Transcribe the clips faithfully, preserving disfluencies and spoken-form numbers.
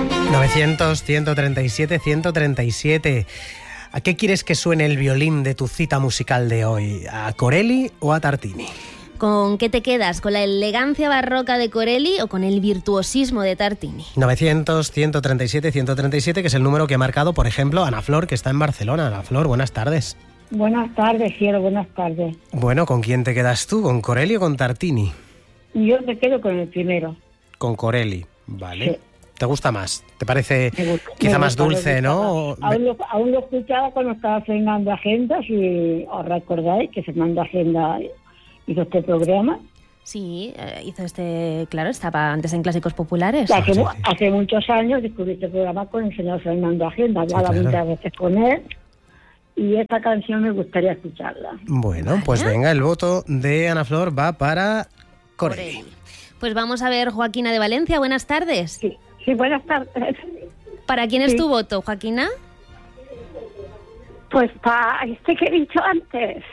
novecientos, ciento treinta y siete, ciento treinta y siete. ¿A qué quieres que suene el violín de tu cita musical de hoy? ¿A Corelli o a Tartini? ¿Con qué te quedas? ¿Con la elegancia barroca de Corelli o con el virtuosismo de Tartini? novecientos, ciento treinta y siete, ciento treinta y siete, que es el número que ha marcado, por ejemplo, Ana Flor, que está en Barcelona. Ana Flor, buenas tardes. Buenas tardes, cielo, buenas tardes. Bueno, ¿con quién te quedas tú? ¿Con Corelli o con Tartini? Yo me quedo con el primero. Con Corelli, vale. Sí. ¿Te gusta más? ¿Te parece Me gusta, quizá me más gusta, dulce, me no? gusta. Aún lo, aún lo escuchaba cuando estaba Fernando Agenda, si os recordáis que Fernando Agenda hizo este programa. Sí, eh, hizo este, claro, estaba antes en Clásicos Populares. Hace, sí, sí. hace muchos años descubrí este programa con el señor Fernando Agenda, hablaba claro. muchas veces con él, y esta canción me gustaría escucharla. Bueno, Vale. pues venga, el voto de Ana Flor va para Corelli. Corelli. Pues vamos a ver, Joaquina de Valencia, buenas tardes. Sí, sí, buenas tardes. ¿Para quién es Sí. tu voto, Joaquina? Pues para este que he dicho antes.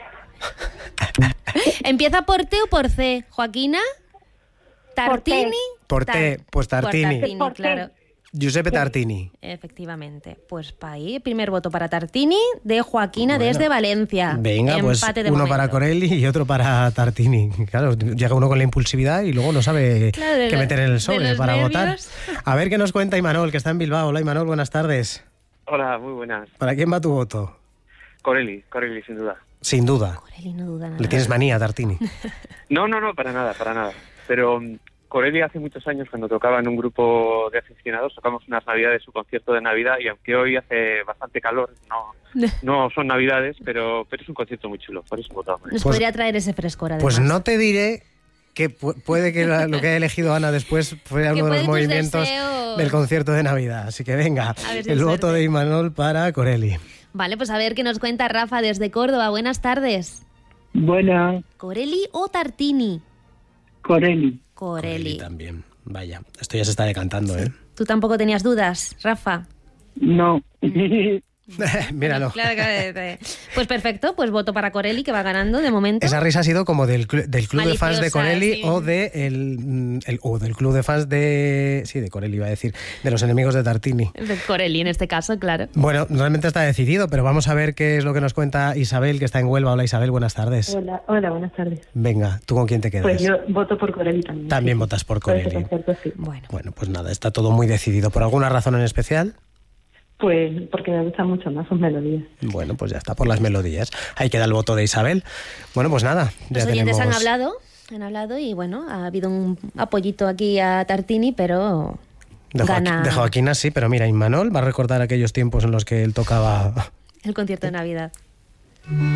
¿Empieza por T o por C, Joaquina? ¿Tartini? Por T, pues Tartini. Por Tartini, Por T. claro. Giuseppe Tartini. Efectivamente. Pues para ahí, primer voto para Tartini de Joaquina Bueno. desde Valencia. Venga, pues Empate de uno momento. para Corelli y otro para Tartini. Claro, llega uno con la impulsividad y luego no sabe Claro, de qué lo- meter en el de sobre los para nervios. votar. A ver qué nos cuenta Imanol, que está en Bilbao. Hola Imanol, buenas tardes. Hola, muy buenas. ¿Para quién va tu voto? Corelli, Corelli, sin duda. Sin duda. Corelli no duda nada. Le tienes manía a Tartini. No, no, no, para nada, para nada. Pero um, Corelli hace muchos años, cuando tocaba en un grupo de aficionados, tocamos unas navidades, su concierto de Navidad, y aunque hoy hace bastante calor, no no son Navidades, pero pero es un concierto muy chulo, por eso votamos. Nos Pues- podría traer ese frescor, además. Pues no te diré que pu- puede que la- lo que haya elegido Ana después fuera Que uno de los puede tus movimientos deseos. del concierto de Navidad. Así que venga, A ver si el hay voto suerte. de Imanol para Corelli. Vale, pues a ver qué nos cuenta Rafa desde Córdoba. Buenas tardes. Buenas, ¿Corelli o Tartini? Corelli. Corelli. también. Vaya, esto ya se está decantando, ¿eh? ¿Tú tampoco tenías dudas, Rafa? No. Míralo. Claro que- que- Pues perfecto, pues voto para Corelli, que va ganando de momento. Esa risa ha sido como del, cl- del club de fans de Maliciosa, Corelli sí. o, de el, mm, el- o del club de fans de... Sí, de Corelli iba a decir, de los enemigos de Tartini. De Corelli en este caso, claro. Bueno, realmente está decidido, pero vamos a ver qué es lo que nos cuenta Isabel, que está en Huelva. Hola Isabel, buenas tardes. Hola, hola, buenas tardes. Venga, ¿tú con quién te quedas? Pues yo voto por Corelli también. También Sí, votas por por este Corelli. concierto, sí. Bueno, Bueno, pues nada, está todo muy decidido. ¿Por alguna razón en especial? Pues porque me gustan mucho más sus melodías. Bueno, pues ya está, por las melodías. Ahí queda el voto de Isabel. Bueno, pues nada, ya los oyentes tenemos... han hablado, han hablado y bueno, ha habido un apoyito aquí a Tartini, pero De, Joaqui- gana de Joaquina sí, pero mira, Imanol va a recordar aquellos tiempos en los que él tocaba... el concierto de Navidad.